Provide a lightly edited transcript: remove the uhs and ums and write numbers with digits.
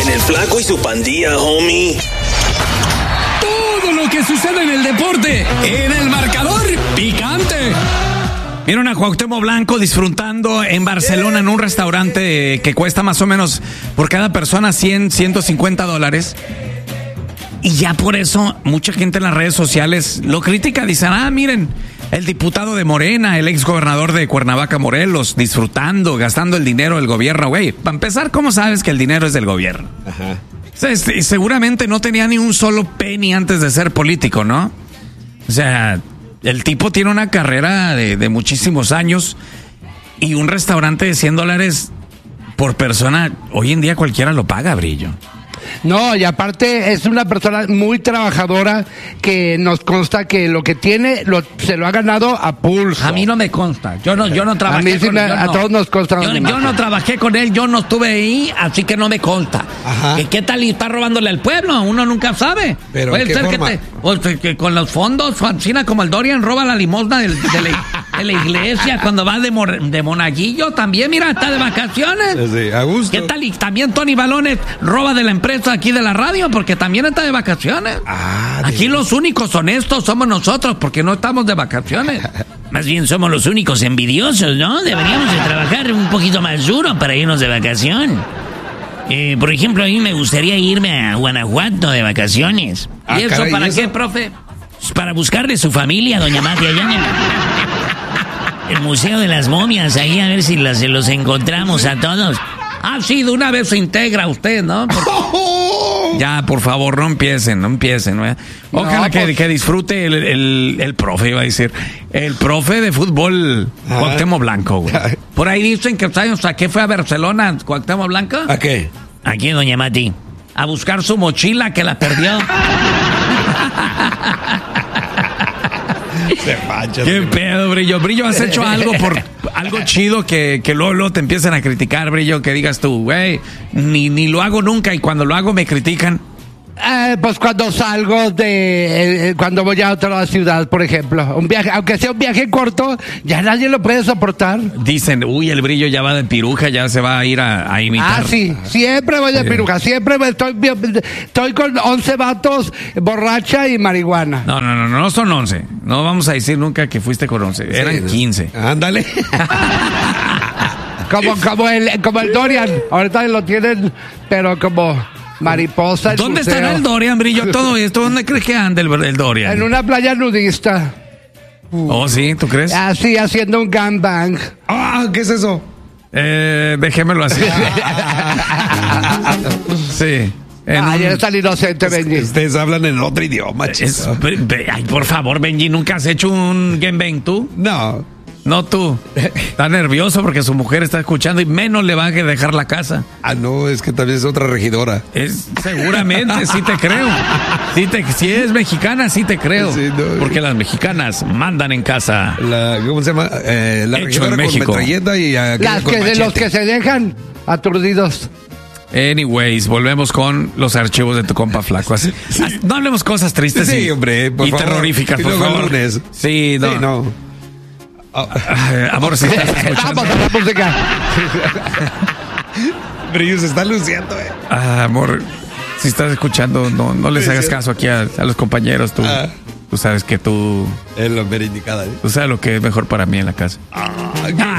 En el Flaco y su pandilla, homie. Todo lo que sucede en el deporte, en el marcador picante. Vieron a Cuauhtémoc Blanco disfrutando en Barcelona en un restaurante que cuesta más o menos por cada persona $150. Y ya por eso mucha gente en las redes sociales lo critica. Dicen, miren, el diputado de Morena, el exgobernador de Cuernavaca, Morelos, disfrutando, gastando el dinero del gobierno. Güey, para empezar, ¿cómo sabes que el dinero es del gobierno? Ajá. Seguramente no tenía ni un solo penny antes de ser político, ¿no? O sea, el tipo tiene una carrera de muchísimos años y un restaurante de $100 por persona, hoy en día cualquiera lo paga, Brillo. No, y aparte es una persona muy trabajadora que nos consta que lo que tiene se lo ha ganado a pulso. A mí no me consta. Yo no trabajé a mí sí con él. A todos nos consta. Yo no trabajé con él, yo no estuve ahí, así que no me consta. ¿Qué tal y está robándole al pueblo? Uno nunca sabe. Pero puede ser que con los fondos, Francina, como el Dorian roba la limosna de la iglesia cuando va de monaguillo también. Mira, está de vacaciones. Sí, a gusto. ¿Qué tal? Y también Tony Balones roba de la empresa aquí de la radio porque también está de vacaciones. Aquí los únicos honestos somos nosotros porque no estamos de vacaciones. Más bien somos los únicos envidiosos, ¿no? Deberíamos de trabajar un poquito más duro para irnos de vacación. Por ejemplo, a mí me gustaría irme a Guanajuato de vacaciones. ¿Y eso caray, para ¿y eso? qué, profe? Pues para buscarle su familia, doña Mati, allá en el Museo de las Momias, ahí a ver si se los encontramos a todos. Sí, de una vez se integra usted, ¿no? Ya, por favor, no empiecen, ¿no? Ojalá que disfrute el profe, iba a decir. El profe de fútbol, Cuauhtémoc Blanco, güey. Por ahí dicen que, ¿a qué fue a Barcelona, Cuauhtémoc Blanco? ¿A qué? Aquí, doña Mati. A buscar su mochila que la perdió. ¿Qué pedo, Brillo? Brillo, ¿has hecho algo chido que luego te empiecen a criticar, Brillo? Que digas tú, güey, ni lo hago nunca y cuando lo hago me critican. Pues cuando salgo cuando voy a otra ciudad, por ejemplo, un viaje, aunque sea un viaje corto, ya nadie lo puede soportar. Dicen, el Brillo ya va de piruja, ya se va a ir a imitar. Sí, siempre voy de piruja, siempre estoy con 11 vatos, borracha y marihuana. No son 11, no vamos a decir nunca que fuiste con 11, eran 15. Ándale. como el Dorian, ahorita lo tienen, pero como... mariposa. ¿Dónde estará el Dorian, Brillo? Todo esto, ¿dónde crees que anda el Dorian? En una playa nudista. ¿Sí? ¿Tú crees? Así, haciendo un gangbang. ¿Qué es eso? Déjemelo así. Sí. Eres tan inocente, Benji. Ustedes hablan en otro idioma, chico. Ay, por favor, Benji, ¿nunca has hecho un gangbang tú? No, tú. Está nervioso porque su mujer está escuchando y menos le va a dejar la casa. No, es que también es otra regidora. Seguramente, sí te creo. Si es mexicana, sí te creo. Sí, porque las mexicanas mandan en casa. ¿Cómo se llama? La regidora en México. Con metralleta y de los que se dejan aturdidos. Anyways, volvemos con los archivos de tu compa Flaco. Así, no hablemos cosas tristes hombre, por favor. Terroríficas, por favor. Lunes. Sí, no. Amor, si estás escuchando. Vamos a la música. Brillo se está luciendo, amor, si estás escuchando, no les hagas caso aquí a los compañeros. Tú sabes que tú... Es lo indicada. Tú sabes lo que es mejor para mí en la casa.